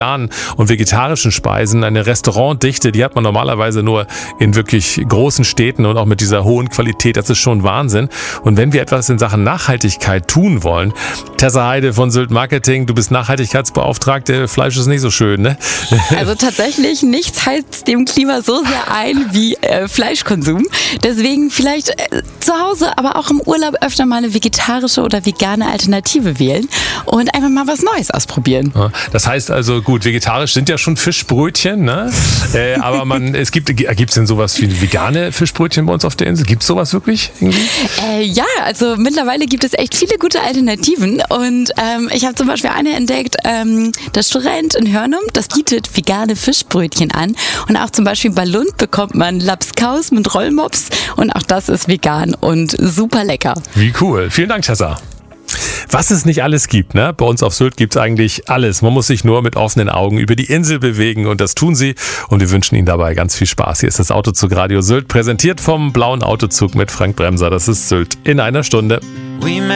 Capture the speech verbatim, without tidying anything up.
und vegetarischen Speisen, eine Restaurantdichte, die hat man normalerweise nur in wirklich großen Städten und auch mit dieser hohen Qualität, das ist schon Wahnsinn. Und wenn wir etwas in Sachen Nachhaltigkeit tun wollen, Tessa Heide von Sylt Marketing, du bist Nachhaltigkeitsbeauftragte, Fleisch ist nicht so schön, ne? Also tatsächlich, nichts heizt dem Klima so sehr ein wie äh, Fleischkonsum. Deswegen vielleicht äh, zu Hause, aber auch im Urlaub öfter mal eine vegetarische oder vegane Alternative wählen und einfach mal was Neues ausprobieren. Das heißt also, gut, vegetarisch sind ja schon Fischbrötchen, ne? äh, aber man, es gibt, gibt es denn sowas wie vegane Fischbrötchen bei uns auf der Insel? Gibt es sowas wirklich? Äh, ja, also mittlerweile gibt es echt viele gute Alternativen und ähm, ich habe zum Beispiel eine entdeckt, ähm, das Storent in Hörnum, das bietet vegane Fischbrötchen an und auch zum Beispiel bei Lund bekommt man Lapskaus mit Rollmops und auch das ist vegan und super lecker. Wie cool. Vielen Dank, Tessa. Was es nicht alles gibt, ne? Bei uns auf Sylt gibt es eigentlich alles. Man muss sich nur mit offenen Augen über die Insel bewegen und das tun sie. Und wir wünschen Ihnen dabei ganz viel Spaß. Hier ist das Autozug Radio Sylt, präsentiert vom blauen Autozug mit Frank Bremser. Das ist Sylt in einer Stunde.